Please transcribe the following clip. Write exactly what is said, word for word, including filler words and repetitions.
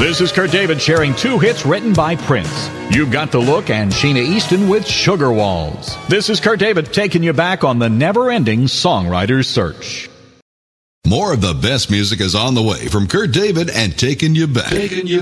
This is Kurt David sharing two hits written by Prince. You've Got the Look and Sheena Easton with Sugar Walls. This is Kurt David taking you back on the never-ending songwriter's search. More of the best music is on the way from Kurt David and Taking You Back. Taking You